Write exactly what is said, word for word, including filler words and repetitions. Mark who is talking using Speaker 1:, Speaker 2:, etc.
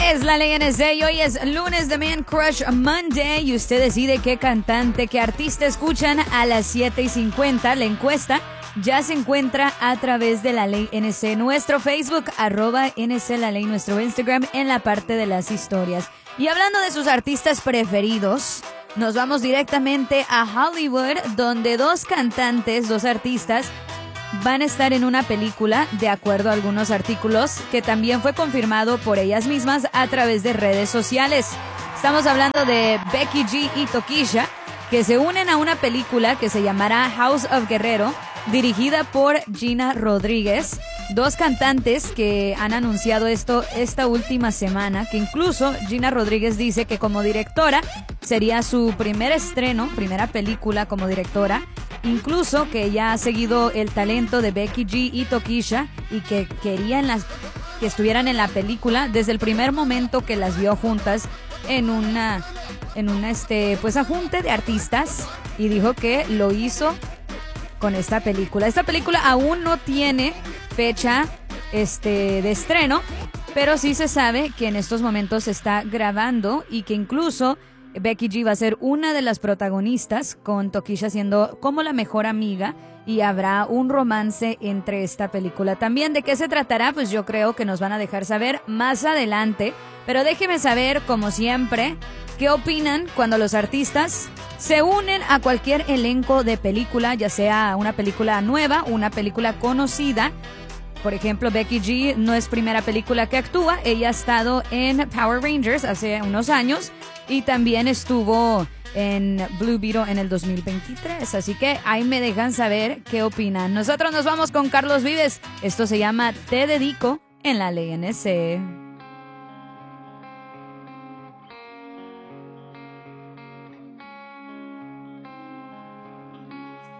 Speaker 1: Es la Ley N C y hoy es lunes de Man Crush Monday y usted decide qué cantante, qué artista escuchan a las siete y cincuenta. La encuesta ya se encuentra a través de la Ley N C, nuestro Facebook, arroba N C La Ley, nuestro Instagram, en la parte de las historias. Y hablando de sus artistas preferidos, nos vamos directamente a Hollywood, donde dos cantantes, dos artistas, van a estar en una película, de acuerdo a algunos artículos, que también fue confirmado por ellas mismas a través de redes sociales. Estamos hablando de Becky G y Tokisha, que se unen a una película que se llamará House of Guerrero, dirigida por Gina Rodríguez. Dos cantantes que han anunciado esto esta última semana, que incluso Gina Rodríguez dice que como directora sería su primer estreno, primera película como directora. Incluso que ella ha seguido el talento de Becky G y Tokisha y que querían las, que estuvieran en la película desde el primer momento que las vio juntas en una, en una este, pues ajunte de artistas, y dijo que lo hizo con esta película. Esta película aún no tiene fecha este, de estreno, pero sí se sabe que en estos momentos se está grabando y que incluso Becky G va a ser una de las protagonistas, con Tokisha siendo como la mejor amiga, y habrá un romance entre esta película también. ¿De qué se tratará? Pues yo creo que nos van a dejar saber más adelante, pero déjenme saber, como siempre, qué opinan cuando los artistas se unen a cualquier elenco de película, ya sea una película nueva, una película conocida. Por ejemplo, Becky G no es primera película que actúa, ella ha estado en Power Rangers hace unos años y también estuvo en Blue Beetle en el dos mil veintitrés, así que ahí me dejan saber qué opinan. Nosotros nos vamos con Carlos Vives, esto se llama Te Dedico en la Ley N C.